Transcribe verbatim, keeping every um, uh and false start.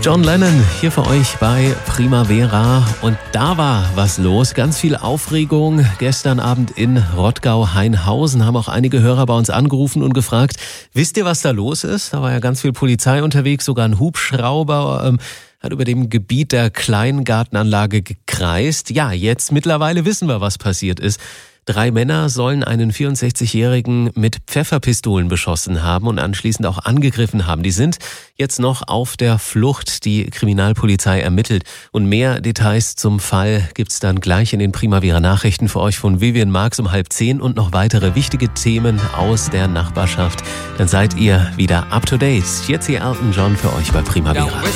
John Lennon hier für euch bei Primavera und da war was los, ganz viel Aufregung. Gestern Abend in Rottgau-Hainhausen haben auch einige Hörer bei uns angerufen und gefragt, wisst ihr, was da los ist? Da war ja ganz viel Polizei unterwegs, sogar ein Hubschrauber ähm, hat über dem Gebiet der Kleingartenanlage gekreist. Ja, jetzt mittlerweile wissen wir, was passiert ist. Drei Männer sollen einen vierundsechzigjährigen mit Pfefferpistolen beschossen haben und anschließend auch angegriffen haben. Die sind jetzt noch auf der Flucht. Die Kriminalpolizei ermittelt. Und mehr Details zum Fall gibt's dann gleich in den Primavera Nachrichten für euch von Vivian Marx um halb zehn und noch weitere wichtige Themen aus der Nachbarschaft. Dann seid ihr wieder up to date. Jetzt hier Elton John für euch bei Primavera.